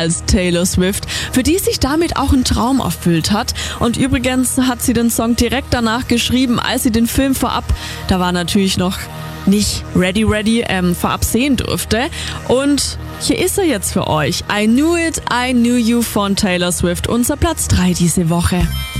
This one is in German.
als Taylor Swift, für die sich damit auch ein Traum erfüllt hat. Und übrigens hat sie den Song direkt danach geschrieben, als sie den Film da war natürlich noch nicht ready, vorab sehen durfte. Und hier ist er jetzt für euch. I Knew It, I Knew You von Taylor Swift, unser Platz 3 diese Woche.